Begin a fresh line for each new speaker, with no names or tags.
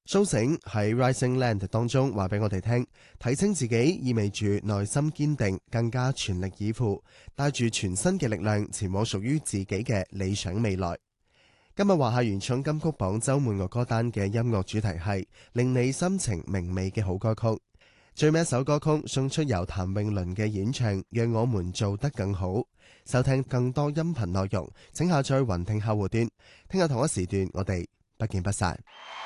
蘇醒喺 Rising Land 當中話俾我哋聽，睇清自己意味住內心堅定，更加全力以赴，帶住全新嘅力量前往屬於自己嘅理想未來。今日華夏原創金曲榜周末樂歌單嘅音樂主題係令你心情明媚嘅好歌曲。最尾一首歌曲送出由譚詠麟嘅演唱，讓我們做得更好。收聽更多音頻內容，請下載雲聽客戶端。聽日同一時段，我哋不見不散。